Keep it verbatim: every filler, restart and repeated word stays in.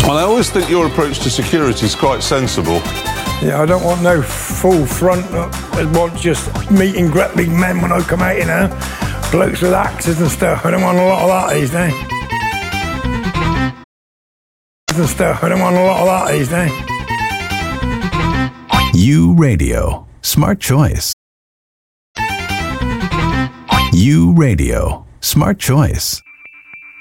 Well, I always think your approach to security is quite sensible. Yeah, I don't want no full front. I want just meeting great big men when I come out, you know. Blokes with axes and stuff. I don't want a lot of that these days. And stuff. I don't want a lot of that these days. U Radio. Smart choice. U Radio. Smart choice.